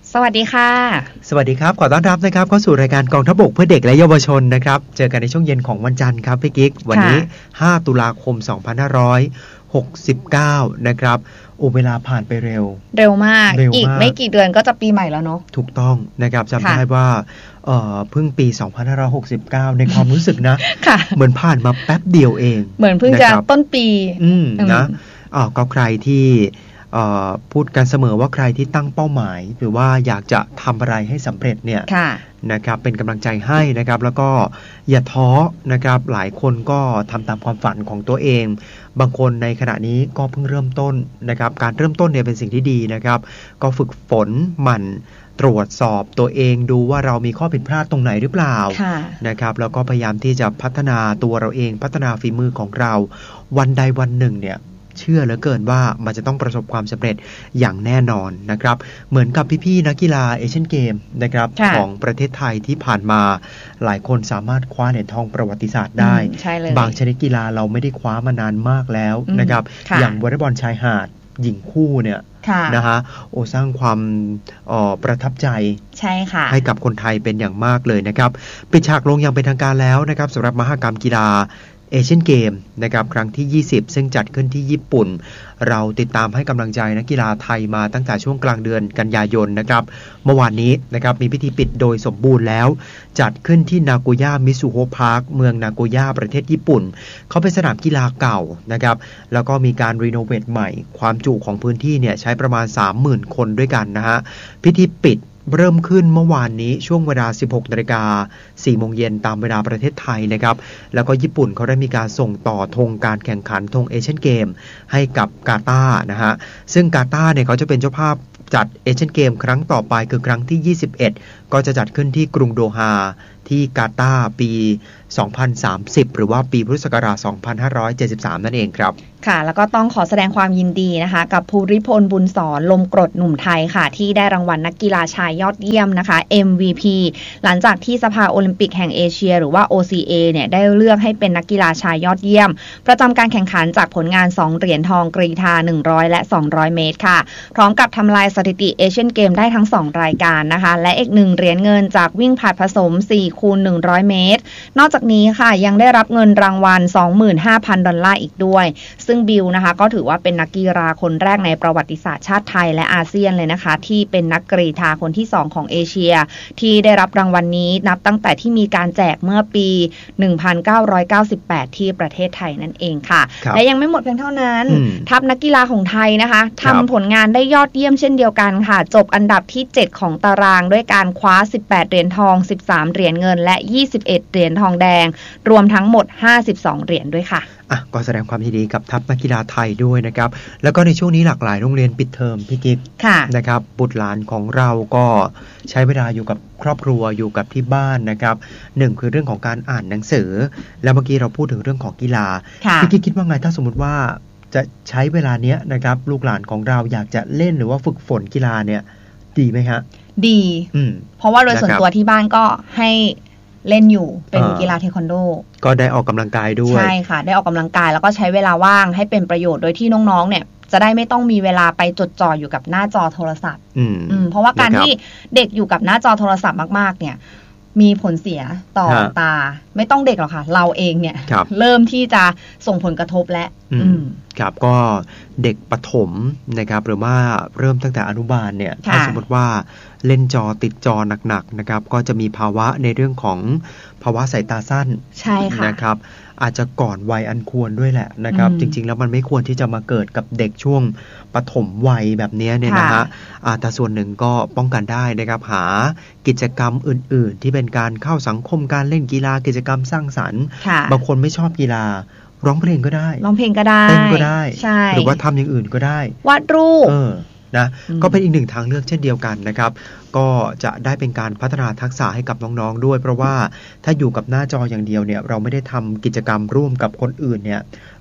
สวัสดีค่ะสวัสดีครับขอต้อนรับนะครับเข้าสู่รายการกองทัพบกเพื่อเด็กและเยาวชนนะครับเจอกันในช่วงเย็นของวันจันทร์ครับพี่กิ๊กวันนี้5ตุลาคม2569นะครับเวลาผ่านไปเร็วมากอีกไม่กี่เดือนก็จะปีใหม่แล้วเนาะถูกต้องนะครับจำได้ว่าเพิ่งปี2569ในความรู้สึกนะ เหมือนผ่านมาแป๊บเดียวเองเหมือนเพิ่งจะต้นปีนะก็ใครที่พูดกันเสมอว่าใครที่ตั้งเป้าหมายหรือว่าอยากจะทำอะไรให้สำเร็จเนี่ยนะครับเป็นกำลังใจให้นะครับแล้วก็อย่าท้อนะครับหลายคนก็ทำตามความฝันของตัวเองบางคนในขณะนี้ก็เพิ่งเริ่มต้นนะครับการเริ่มต้นเนี่ยเป็นสิ่งที่ดีนะครับก็ฝึกฝนหมั่นตรวจสอบตัวเองดูว่าเรามีข้อผิดพลาดตรงไหนหรือเปล่านะครับแล้วก็พยายามที่จะพัฒนาตัวเราเองพัฒนาฝีมือของเราวันใดวันหนึ่งเนี่ยเชื่อเหลือเกินว่ามันจะต้องประสบความสำเร็จอย่างแน่นอนนะครับเหมือนกับพี่ๆนักกีฬาเอเชียนเกมนะครับของประเทศไทยที่ผ่านมาหลายคนสามารถคว้าเหรียญทองประวัติศาสตร์ได้บางชนิดกีฬาเราไม่ได้คว้ามานานมากแล้วนะครับอย่างวอลเลย์บอลชายหาดหญิงคู่เนี่ยนะฮะสร้างความประทับใจให้กับคนไทยเป็นอย่างมากเลยนะครับปิดฉากลงอย่างเป็นทางการแล้วนะครับสำหรับมหกรรมกีฬาเอเชียนเกมนะครับครั้งที่20ซึ่งจัดขึ้นที่ญี่ปุ่นเราติดตามให้กำลังใจนักกีฬาไทยมาตั้งแต่ช่วงกลางเดือนกันยายนนะครับเมื่อวานนี้นะครับมีพิธีปิดโดยสมบูรณ์แล้วจัดขึ้นที่นาโกย่ามิซุโฮพาร์คเมืองนาโกย่าประเทศญี่ปุ่นเขาเป็นสนามกีฬาเก่านะครับแล้วก็มีการรีโนเวทใหม่ความจุของพื้นที่เนี่ยใช้ประมาณ 30,000 คนด้วยกันนะฮะพิธีปิดเริ่มขึ้นเมื่อวานนี้ช่วงเวลา 16:00 น. 4 โมงเย็นตามเวลาประเทศไทยนะครับแล้วก็ญี่ปุ่นเขาได้มีการส่งต่อธงการแข่งขันธงเอเชียนเกมให้กับกาตาร์นะฮะซึ่งกาตาร์เนี่ยเขาจะเป็นเจ้าภาพจัดเอเชียนเกมครั้งต่อไปคือครั้งที่21ก็จะจัดขึ้นที่กรุงโดฮาที่กาตาร์ปี2030หรือว่าปีพุทธศักราช2573นั่นเองครับค่ะแล้วก็ต้องขอแสดงความยินดีนะคะกับภูริพลบุญสอนลมกรดหนุ่มไทยค่ะที่ได้รางวัลนักกีฬาชายยอดเยี่ยมนะคะ MVP หลังจากที่สภาโอลิมปิกแห่งเอเชียหรือว่า OCA เนี่ยได้เลือกให้เป็นนักกีฬาชายยอดเยี่ยมประจำการแข่งขันจากผลงาน2เหรียญทองกรีฑา100และ200เมตรค่ะพร้อมกับทำลายสถิติเอเชียนเกมได้ทั้ง2รายการนะคะและอีก1เหรียญเงินจากวิ่งผลัดผสม4x100 เมตรนอกจากนี้ค่ะยังได้รับเงินรางวัล $25,000 อีกด้วยซึ่งบิลนะคะก็ถือว่าเป็นนักกีฬาคนแรกในประวัติศาสตร์ชาติไทยและอาเซียนเลยนะคะที่เป็นนักกรีฑาคนที่2ของเอเชียที่ได้รับรางวัลนี้นับตั้งแต่ที่มีการแจกเมื่อปี1998ที่ประเทศไทยนั่นเองค่ะและยังไม่หมดเพียงเท่านั้นทัพนักกีฬาของไทยนะคะทำผลงานได้ยอดเยี่ยมเช่นเดียวกันค่ะจบอันดับที่7ของตารางด้วยการคว้า18เหรียญทอง13เหรียญเงินและ21เหรียญทองแดงรวมทั้งหมด52เหรียญด้วยค่ะก็แสดงความยินดีกับทัพนักกีฬาไทยด้วยนะครับแล้วก็ในช่วงนี้หลากหลายโรงเรียนปิดเทอมพี่กิ๊กนะครับบุตรหลานของเราก็ใช้เวลาอยู่กับครอบครัวอยู่กับที่บ้านนะครับ1คือเรื่องของการอ่านหนังสือแล้วเมื่อกี้เราพูดถึงเรื่องของกีฬาพี่กิ๊กคิดว่าไงถ้าสมมติว่าจะใช้เวลาเนี้ยนะครับลูกหลานของเราอยากจะเล่นหรือว่าฝึกฝนกีฬาเนี่ยดีไหมฮะดีเพราะว่าโดยส่วนตัวที่บ้านก็ให้เล่นอยู่เป็นกีฬาเทควันโดก็ได้ออกกำลังกายด้วยใช่ค่ะได้ออกกำลังกายแล้วก็ใช้เวลาว่างให้เป็นประโยชน์โดยที่น้องๆเนี่ยจะได้ไม่ต้องมีเวลาไปจดจ่ออยู่กับหน้าจอโทรศัพท์เพราะว่าการที่เด็กอยู่กับหน้าจอโทรศัพท์มากๆเนี่ยมีผลเสียต่อตาไม่ต้องเด็กหรอกค่ะเราเองเนี่ยเริ่มที่จะส่งผลกระทบแล้วครับก็เด็กประถมนะครับหรือว่าเริ่มตั้งแต่อนุบาลเนี่ยถ้าสมมติว่าเล่นจอติดจอหนักๆนะครับก็จะมีภาวะในเรื่องของภาวะสายตาสั้นใช่ค่ะนะครับอาจจะก่อนวัยอันควรด้วยแหละนะครับจริงๆแล้วมันไม่ควรที่จะมาเกิดกับเด็กช่วงปฐมวัยแบบนี้เนี่ยนะฮะแต่ส่วนหนึ่งก็ป้องกันได้นะครับหากิจกรรมอื่นๆที่เป็นการเข้าสังคมการเล่นกีฬากิจกรรมสร้างสรรค์บางคนไม่ชอบกีฬาร้องเพลงก็ได้ร้องเพลงก็ได้เต้นก็ได้หรือว่าทำอย่างอื่นก็ได้วาดรูปนะก็เป็นอีกหนึ่งทางเลือกเช่นเดียวกันนะครับก็จะได้เป็นการพัฒนาทักษะให้กับน้องๆด้วยเพราะว่าถ้าอยู่กับหน้าจออย่างเดียวเนี่ยเราไม่ได้ทำกิจกรรมร่วมกับคนอื่นเนี่ย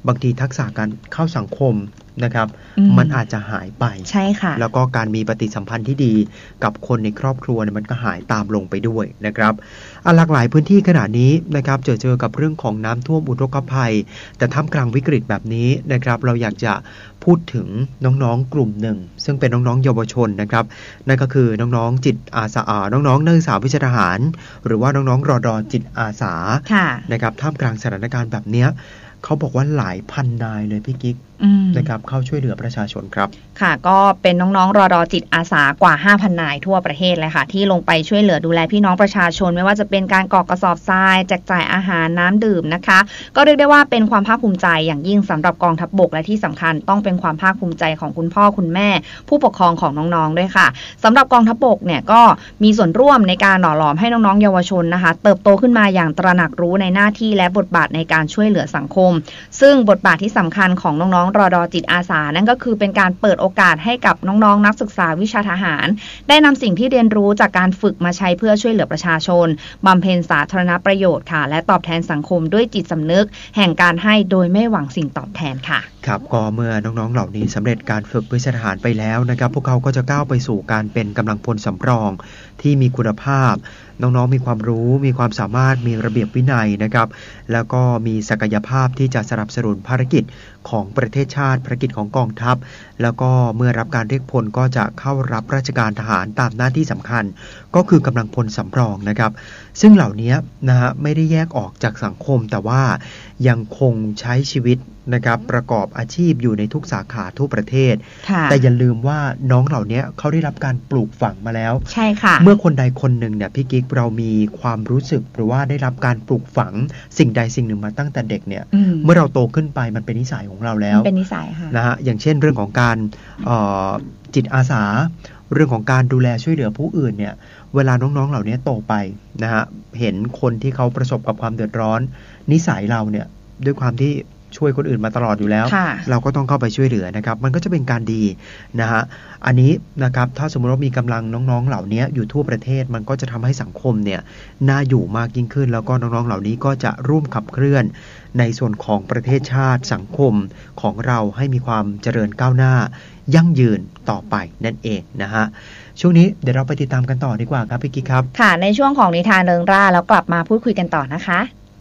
บางทีทักษะการเข้าสังคมนะครับมันอาจจะหายไปใช่ค่ะแล้วก็การมีปฏิสัมพันธ์ที่ดีกับคนในครอบครัวเนี่ยมันก็หายตามลงไปด้วยนะครับหลากหลายพื้นที่ขณะนี้นะครับเจอกับเรื่องของน้ำท่วมอุทกภัยแต่ท่ามกลางวิกฤตแบบนี้นะครับเราอยากจะพูดถึงน้องๆกลุ่มหนึ่งซึ่งเป็นน้องๆเยาวชนนะครับนั่นก็คือน้องๆจิตอาสาน้องๆนักศึกษาวิชาทหารหรือว่าน้องๆรด.จิตอาสานะครับท่ามกลางสถานการณ์แบบนี้เขาบอกว่าหลายพันนายเลยพี่กิ๊กนะครับเข้าช่วยเหลือประชาชนครับค่ะก็เป็นน้องๆรด.จิตอาสากว่า 5,000 นายทั่วประเทศเลยค่ะที่ลงไปช่วยเหลือดูแลพี่น้องประชาชนไม่ว่าจะเป็นการกรอกกระสอบทรายแจกจ่ายอาหารน้ำดื่มนะคะก็เรียกได้ว่าเป็นความภาคภูมิใจอย่างยิ่งสำหรับกองทัพบกและที่สำคัญต้องเป็นความภาคภูมิใจของคุณพ่อคุณแม่ผู้ปกครองของน้องๆด้วยค่ะสำหรับกองทัพบกเนี่ยก็มีส่วนร่วมในการหล่อหลอมให้น้องๆเยาวชนนะคะเติบโตขึ้นมาอย่างตระหนักรู้ในหน้าที่และบทบาทในการช่วยเหลือสังคมซึ่งบทบาทที่สำคัญของน้องๆรด.จิตอาสานั่นก็คือเป็นการเปิดโอกาสให้กับน้องๆนักศึกษาวิชาทหารได้นำสิ่งที่เรียนรู้จากการฝึกมาใช้เพื่อช่วยเหลือประชาชนบำเพ็ญสาธารณประโยชน์ค่ะและตอบแทนสังคมด้วยจิตสำนึกแห่งการให้โดยไม่หวังสิ่งตอบแทนค่ะครับก็เมื่อน้องๆเหล่านี้สำเร็จการฝึกวิชาทหารไปแล้วนะครับพวกเขาก็จะก้าวไปสู่การเป็นกำลังพลสำรองที่มีคุณภาพน้องๆมีความรู้มีความสามารถมีระเบียบวินัยนะครับแล้วก็มีศักยภาพที่จะสนับสนุนภารกิจของประเทศชาติภารกิจของกองทัพแล้วก็เมื่อรับการเรียกพลก็จะเข้ารับราชการทหารตามหน้าที่สำคัญก็คือกำลังพลสำรองนะครับซึ่งเหล่านี้นะฮะไม่ได้แยกออกจากสังคมแต่ว่ายังคงใช้ชีวิตนะครับประกอบอาชีพอยู่ในทุกสาขาทั่วประเทศแต่อย่าลืมว่าน้องเหล่านี้เขาได้รับการปลูกฝังมาแล้วใช่ค่ะเมื่อคนใดคนหนึ่งเนี่ยพี่กิ๊กเรามีความรู้สึกหรือว่าได้รับการปลูกฝังสิ่งใดสิ่งหนึ่งมาตั้งแต่เด็กเนี่ยเมื่อเราโตขึ้นไปมันเป็นนิสัยของเราแล้วเป็นนิสัยค่ะนะฮะอย่างเช่นเรื่องของการจิตอาสาเรื่องของการดูแลช่วยเหลือผู้อื่นเนี่ยเวลาน้องๆเหล่านี้โตไปนะฮะเห็นคนที่เขาประสบกับความเดือดร้อนนิสัยเราเนี่ยด้วยความที่ช่วยคนอื่นมาตลอดอยู่แล้วเราก็ต้องเข้าไปช่วยเหลือนะครับมันก็จะเป็นการดีนะฮะอันนี้นะครับถ้าสมมติว่ามีกำลังน้องๆเหล่านี้อยู่ทั่วประเทศมันก็จะทำให้สังคมเนี่ยน่าอยู่มากยิ่งขึ้นแล้วก็น้องๆเหล่านี้ก็จะร่วมขับเคลื่อนในส่วนของประเทศชาติสังคมของเราให้มีความเจริญก้าวหน้ายั่งยืนต่อไปนั่นเองนะฮะช่วงนี้เดี๋ยวเราไปติดตามกันต่อดีกว่าครับพี่กิ๊กครับค่ะในช่วงของนิทานเริงร่าแล้วกลับมาพูดคุยกันต่อนะคะ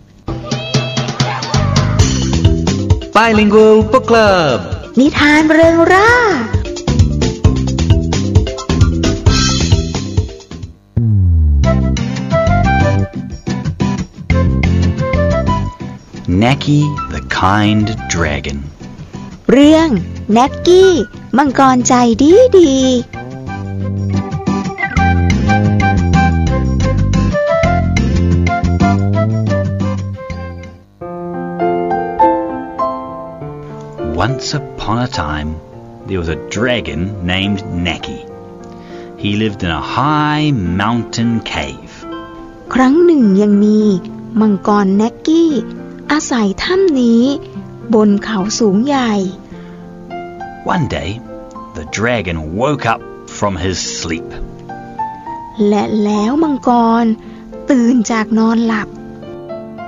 Bilingual Book Club นิทานเริงร่า Necky the Kind Dragon เรื่องแน็กกี้มังกรใจดีดี Once upon a time, there was a dragon named Necky. He lived in a high mountain cave. ครั้งหนึ่งยังมีมังกรแน็กกี้อาศัยถ้ำนี้บนเขาสูงใหญ่ One day, the dragon woke up from his sleep. และแล้วมังกรตื่นจากนอนหลับ